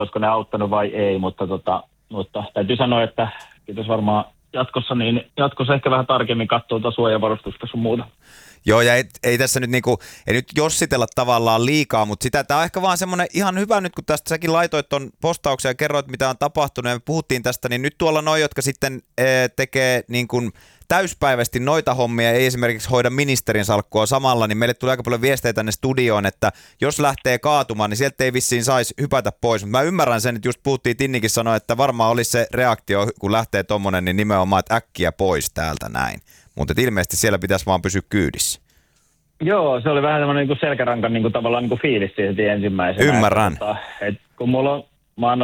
olisiko ne auttanut vai ei, mutta täytyy sanoa, että pitäisi varmaan jatkossa ehkä vähän tarkemmin katsoa tuota suojavarustusta sun muuta. Joo, ja ei tässä nyt ei nyt jossitella tavallaan liikaa, mutta tämä on ehkä vaan semmoinen ihan hyvä nyt, kun tästä säkin laitoit ton postauksen ja kerroit, mitä on tapahtunut, ja me puhuttiin tästä, niin nyt tuolla noi, jotka sitten tekee niin kuin täyspäiväisesti noita hommia, ei esimerkiksi hoida ministerin salkkua samalla, niin meille tulee aika paljon viestejä tänne studioon, että jos lähtee kaatumaan, niin sieltä ei vissiin saisi hypätä pois. Mutta mä ymmärrän sen, että just puhuttiin, Tinnikin sanoi, että varmaan olisi se reaktio, kun lähtee tommonen, niin nimenomaan, että äkkiä pois täältä näin. Mutta ilmeisesti siellä pitäisi vaan pysyä kyydissä. Joo, se oli vähän semmoinen niin selkärankan niin kuin, tavallaan niin kuin fiilis siihen ensimmäisenä. Ymmärrän. Kun mulla on, mä oon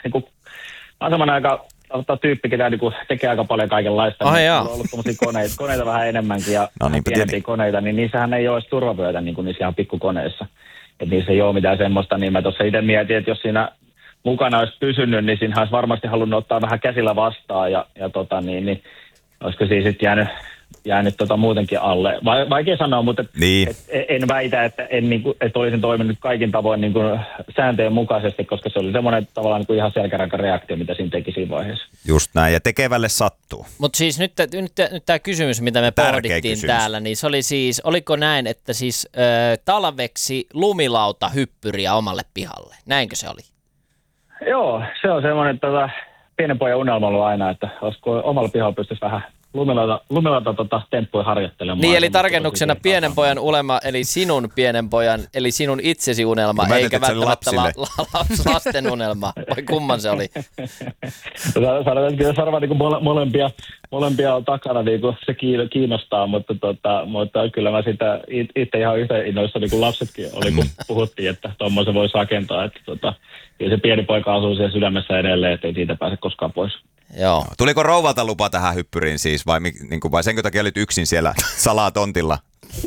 semmoinen aika tyyppi, ketä niin tekee aika paljon kaikenlaista. Mulla on ollut tommosia koneita vähän enemmänkin ja pienempiä koneita, niin niissähän ei ole edes turvavyötä niin kuin niissä ihan pikkukoneissa. Että niissä ei ole mitään semmoista, niin mä tuossa itse mietin, että jos siinä mukana olisi pysynyt, niin siinä olisi varmasti halunnut ottaa vähän käsillä vastaan ja niin olisiko siinä sitten jäänyt muutenkin alle. Vaikea sanoa, mutta niin. En väitä, että että olisin toiminut kaikin tavoin niin kuin sääntöjen mukaisesti, koska se oli semmoinen tavallaan niin kuin ihan selkärankan reaktio, mitä siinä teki siinä vaiheessa. Just näin, ja tekevälle sattuu. Mutta siis nyt tämä kysymys, mitä me pohdittiin täällä, niin se oli siis, oliko näin, että siis talveksi lumilauta hyppyriä omalle pihalle? Näinkö se oli? Joo, se on semmoinen pienen pojan unelma ollut aina, että olisiko omalla pihalla pystyisi vähän lumilauta temppuja harjoittelemaan. Niin, eli tarkennuksena pienen pojan unelma, eli sinun pienen pojan, eli sinun itsesi unelma, eikä välttämättä lasten unelma. Vai kumman se oli? Sanotaan, että jos arvaa niin molempia on takana, niin se kiinnostaa, mutta kyllä mä sitä itse ihan yhtä innoissa, niin kuin lapsetkin oli, kun puhuttiin, että tuommoisen voisi rakentaa. Että kyllä se pieni poika asuu siellä sydämessä edelleen, että ei siitä pääse koskaan pois. Joo. Tuliko rouvalta lupa tähän hyppyriin siis, vai senkö takia olit yksin siellä salatontilla?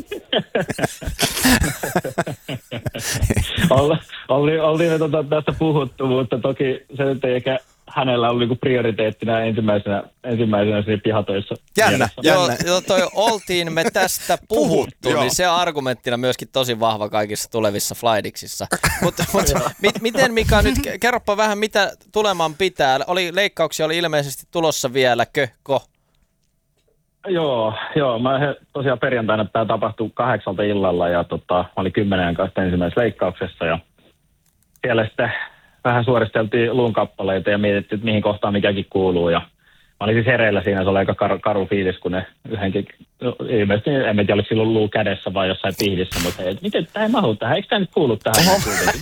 Oltiin tästä puhuttu, mutta toki se nyt ei ehkä hänellä oli niinku prioriteettina ensimmäisenä siinä pihatöissä. Jännä. Joo, oltiin me tästä puhuttu, niin se on argumenttina myöskin tosi vahva kaikissa tulevissa flightiksissa. Mutta miten Mika nyt, kerropa vähän mitä tuleman pitää. Leikkauksia oli ilmeisesti tulossa vielä, ko? Joo, mä tosiaan perjantaina tämä tapahtui 8 illalla ja mä olin 10 kanssa ensimmäisessä leikkauksessa ja siellä sitten vähän suoristeltiin luunkappaleita ja mietittiin, että mihin kohtaan mikäkin kuuluu. Ja mä olin siis hereillä siinä, se oli aika karu fiilis, kun ne yhdenkin, ilmeisesti en tiedä, oliko silloin luu kädessä vai jossain pihdissä, mutta hei, miten tämä ei mahu tähän, eikö tämä nyt kuulu tähän?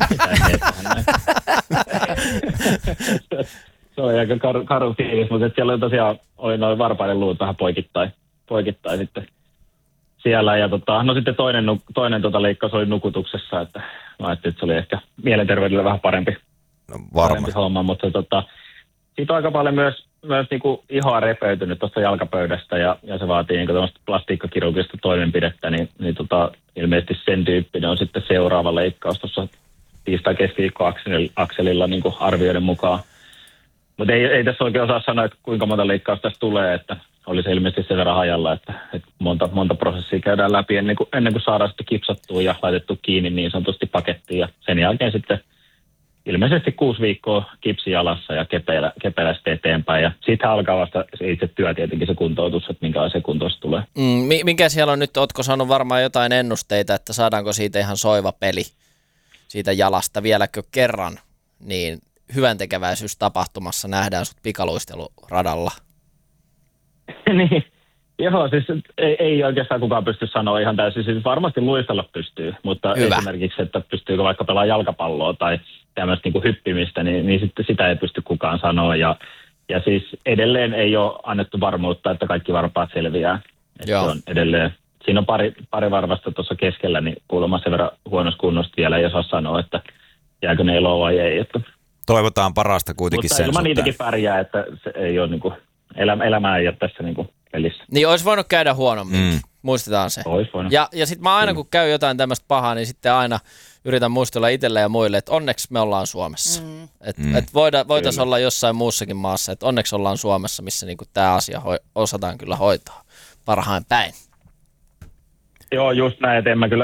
Se oli aika karu fiilis, mutta siellä oli tosiaan noin varpaiden luut vähän poikittain sitten siellä. Ja no sitten toinen leikkaus oli nukutuksessa, että mä ajattelin, että se oli ehkä mielenterveydelle vähän parempi homma, mutta siitä on aika paljon myös niinku ihoa repeytynyt tuosta jalkapöydästä ja se vaatii niinku tämmöistä plastiikkakirurgista toimenpidettä, niin ilmeisesti sen tyyppinen on sitten seuraava leikkaus tuossa tiistai-keskiviikko-akselilla niinku arvioiden mukaan. Mutta ei tässä oikein osaa sanoa, että kuinka monta leikkausta tässä tulee, että oli se ilmeisesti sen verran hajalla, että monta prosessia käydään läpi ennen kuin saadaan sitten kipsattua ja laitettu kiinni niin sanotusti pakettiin. Ja sen jälkeen sitten ilmeisesti 6 viikkoa kipsi jalassa ja kepeillä sitten eteenpäin. Ja siitä alkaa vasta se itse työ tietenkin se kuntoutus, että minkälainen kuntoutus tulee. Mikä siellä on nyt, ootko saanut varmaan jotain ennusteita, että saadaanko siitä ihan soiva peli siitä jalasta vieläkö kerran, niin hyvän tekeväisyystapahtumassa nähdään sut pikaluisteluradalla? Niin, joo, siis ei oikeastaan kukaan pysty sanoa ihan täysin. Siis varmasti luistella pystyy, mutta hyvä. Esimerkiksi, että pystyykö vaikka pelaamaan jalkapalloa tai tämmöistä niin kuin hyppimistä, niin sitten sitä ei pysty kukaan sanoa. Ja siis edelleen ei ole annettu varmuutta, että kaikki varpaat selviää. Se on edelleen. Siinä on pari varvasta tuossa keskellä, niin kuulemma sen verran huonossa kunnosta vielä ei osaa sanoa, että jääkö ne eloon vai ei. Että toivotaan parasta kuitenkin sen suhteen. Mutta niitäkin pärjää, että se ei ole niin kuin, elämää ei ole tässä niin kuin pelissä. Niin olisi voinut käydä huonommin, muistetaan se. Olisi voinut. Ja sitten mä aina kun käy jotain tämmöistä pahaa, niin sitten aina yritän muistella itselle ja muille, että onneksi me ollaan Suomessa. Että voitaisiin olla jossain muussakin maassa, että onneksi ollaan Suomessa, missä niinku tämä asia osataan kyllä hoitaa parhain päin. Joo, just näin, että en mä kyllä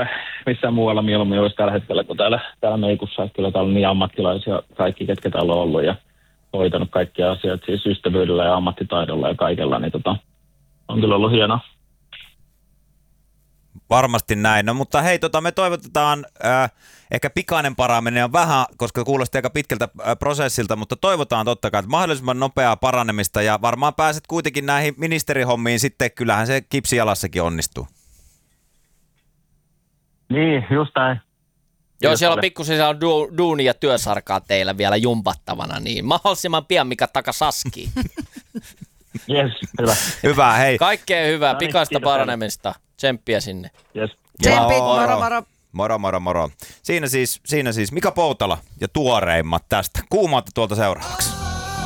missään muualla mieluummin olisi tällä hetkellä kuin täällä Meikussa. Että kyllä täällä on niin ammattilaisia kaikki, ketkä täällä on ollut ja hoitanut kaikki asiat siis ystävyydellä ja ammattitaidolla ja kaikella, niin on kyllä ollut hienoa. Varmasti näin. No mutta hei, me toivotetaan, ehkä pikainen paraaminen on vähän, koska kuulosti aika pitkältä prosessilta, mutta toivotaan totta kai, että mahdollisimman nopeaa paranemista ja varmaan pääset kuitenkin näihin ministerihommiin sitten, kyllähän se kipsijalassakin onnistuu. Niin, just näin. Joo, siellä on pikkusen duuni ja työsarkaa teillä vielä jumpattavana, niin mahdollisimman pian mikä takas askiin. Jes, hyvä. Hyvä, hei. Kaikkea hyvää, pikaista paranemista. Tsemppiä sinne. Yes. Tsempit, moro. Moro. Siinä siis Mika Poutala ja tuoreimmat tästä. Kuumautta tuolta seuraavaksi.